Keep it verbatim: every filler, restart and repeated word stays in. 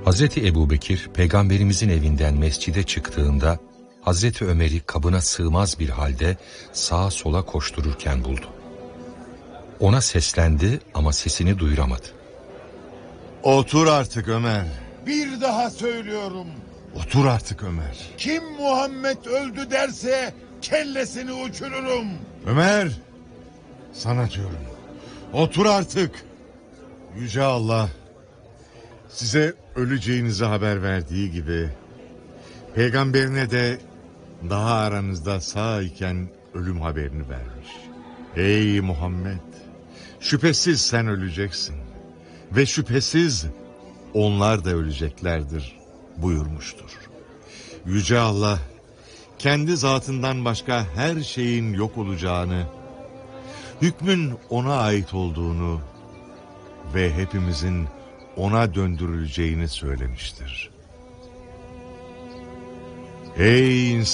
Hazreti Ebubekir peygamberimizin evinden mescide çıktığında Hazreti Ömer'i kabına sığmaz bir halde sağa sola koştururken buldu. Ona seslendi ama sesini duyuramadı. Otur artık Ömer. Bir daha söylüyorum. Otur artık Ömer. Kim Muhammed öldü derse kellesini uçururum. Ömer, sana diyorum. Otur artık. Yüce Allah size öleceğinizi haber verdiği gibi peygamberine de daha aranızda sağ iken ölüm haberini vermiş. Ey Muhammed, şüphesiz sen öleceksin ve şüphesiz onlar da öleceklerdir buyurmuştur. Yüce Allah kendi zatından başka her şeyin yok olacağını, hükmün ona ait olduğunu ve hepimizin ona döndürüleceğini söylemiştir. Ey insan!